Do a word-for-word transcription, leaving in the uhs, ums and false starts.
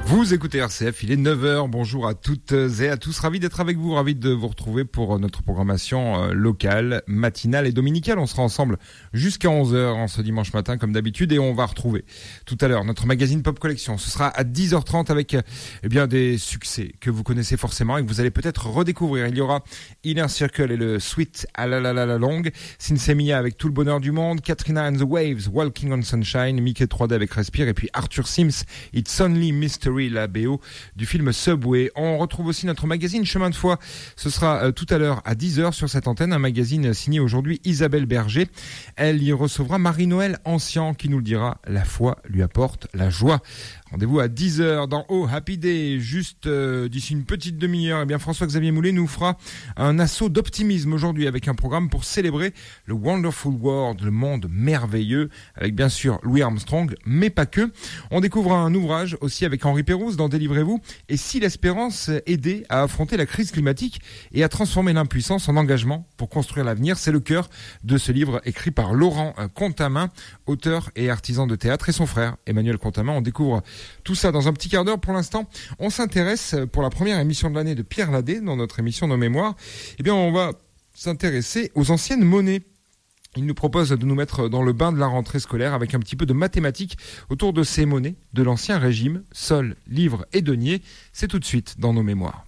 Vous écoutez R C F, il est neuf heures, bonjour à toutes et à tous, ravi d'être avec vous, ravi de vous retrouver pour notre programmation locale, matinale et dominicale. On sera ensemble jusqu'à onze heures en ce dimanche matin comme d'habitude et on va retrouver tout à l'heure notre magazine Pop Collection. Ce sera à dix heures trente avec eh bien, des succès que vous connaissez forcément et que vous allez peut-être redécouvrir. Il y aura Inner Circle et le Sweet à la la la la longue, Sinsemilla avec Tout le bonheur du monde, Katrina and the Waves, Walking on Sunshine, Mickey trois D avec Respire et puis Arthur Sims, It's Only Mystery, la B O du film Subway. On retrouve aussi notre magazine Chemin de foi. Ce sera euh, tout à l'heure à dix heures sur cette antenne, un magazine signé aujourd'hui Isabelle Berger. Elle y recevra Marie-Noël Ancien qui nous le dira, la foi lui apporte la joie. Rendez-vous à dix heures dans Oh Happy Day. Juste euh, d'ici une petite demi-heure, eh bien François-Xavier Moulet nous fera un assaut d'optimisme aujourd'hui avec un programme pour célébrer le Wonderful World, le monde merveilleux, avec bien sûr Louis Armstrong, mais pas que. On découvre un ouvrage aussi avec Henri Pérouse dans Délivrez-vous. Et si l'espérance aidait à affronter la crise climatique et à transformer l'impuissance en engagement pour construire l'avenir, c'est le cœur de ce livre écrit par Laurent Contamin, auteur et artisan de théâtre, et son frère Emmanuel Contamin. On découvre tout ça dans un petit quart d'heure. Pour l'instant, on s'intéresse pour la première émission de l'année de Pierre Ladet dans notre émission Nos Mémoires. Eh bien, on va s'intéresser aux anciennes monnaies. Il nous propose de nous mettre dans le bain de la rentrée scolaire avec un petit peu de mathématiques autour de ces monnaies de l'ancien régime, sol, livre et denier. C'est tout de suite dans Nos Mémoires.